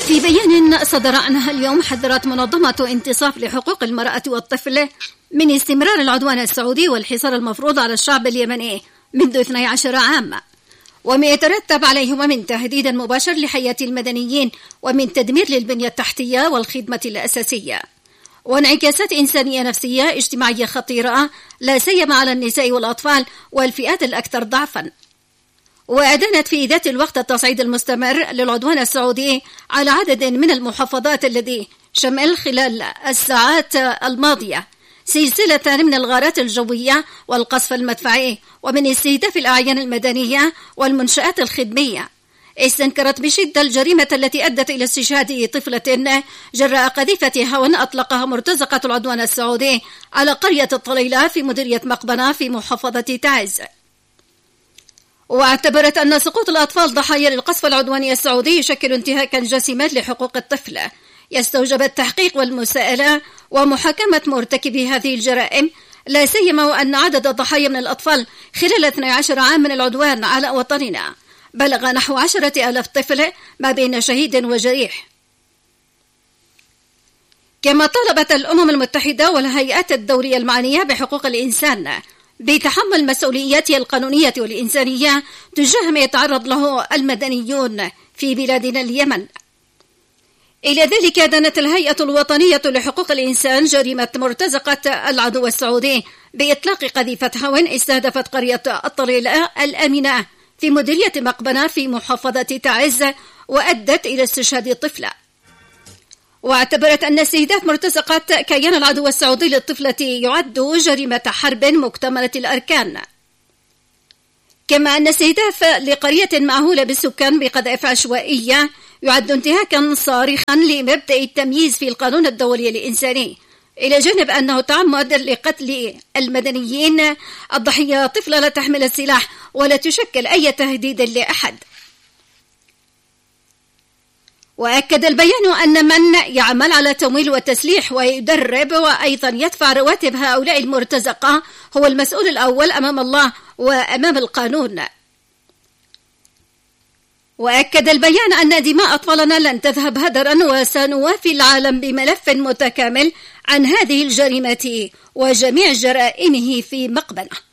في بيان صدر عنها اليوم، حذرت منظمة انتصاف لحقوق المرأة والطفل من استمرار العدوان السعودي والحصار المفروض على الشعب اليمني منذ 12 عاما، وما يترتب عليهما من تهديد مباشر لحياة المدنيين ومن تدمير للبنية التحتية والخدمة الأساسية، وانعكاسات إنسانية نفسية اجتماعية خطيرة لا سيما على النساء والأطفال والفئات الأكثر ضعفا. وأدانت في ذات الوقت التصعيد المستمر للعدوان السعودي على عدد من المحافظات الذي شمل خلال الساعات الماضية سلسلة من الغارات الجوية والقصف المدفعي ومن استهداف الأعيان المدنية والمنشآت الخدمية. استنكرت بشدة الجريمة التي أدت إلى استشهاد طفلة جراء قذيفة هواء أطلقها مرتزقة العدوان السعودي على قرية الطليلة في مديرية مقبنة في محافظة تعز. واعتبرت أن سقوط الأطفال ضحايا للقصف العدواني السعودي يشكل انتهاكا جسيما لحقوق الطفل يستوجب التحقيق والمساءلة ومحاكمة مرتكبي هذه الجرائم، لا سيما وأن عدد الضحايا من الأطفال خلال 12 عام من العدوان على وطننا بلغ نحو 10,000 طفل ما بين شهيد وجريح. كما طالبت الأمم المتحدة والهيئات الدولية المعنية بحقوق الإنسان بتحمل مسؤولياتها القانونية والإنسانية تجاه ما يتعرض له المدنيون في بلادنا اليمن. إلى ذلك أدانت الهيئة الوطنية لحقوق الإنسان جريمة مرتزقة العدو السعودي بإطلاق قذيفة هواء استهدفت قرية الطليلة الآمنة في مديرية مقبنة في محافظة تعز وأدت إلى استشهاد طفلة. واعتبرت أن استهداف مرتزقة كيان العدو السعودي للطفلة يعد جريمة حرب مكتملة الأركان، كما أن استهداف لقرية مأهولة بالسكان بقذائف عشوائية يعد انتهاكا صارخا لمبدأ التمييز في القانون الدولي الإنساني، إلى جانب أنه تعمد لقتل المدنيين. الضحية طفلة لا تحمل السلاح ولا تشكل أي تهديد لأحد. وأكد البيان أن من يعمل على تمويل وتسليح ويدرب وأيضا يدفع رواتب هؤلاء المرتزقة هو المسؤول الأول أمام الله وأمام القانون. وأكد البيان أن دماء أطفالنا لن تذهب هدرا، وسنوافي العالم بملف متكامل عن هذه الجريمة وجميع جرائمه في مقبنة.